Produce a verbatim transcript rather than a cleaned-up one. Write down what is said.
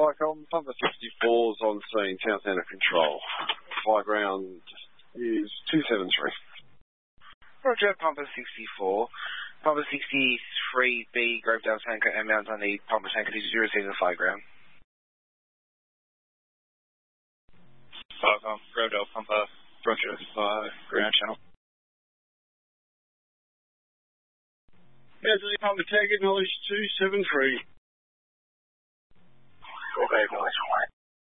Flycom, Pumper sixty-four's on scene, Town Centre Control. Fly ground is two seven three. Roger, Pumper sixty-four. Pumper sixty-three B, Grovedale Tanker, and Mount Dundee, Pumper Tanker, did you receive the fly ground? Flycom, Grovedale, Pumper, Roger, uh, ground channel. Mount Dundee, Pumper Tanker, knowledge two seven three. Okay, knowledge.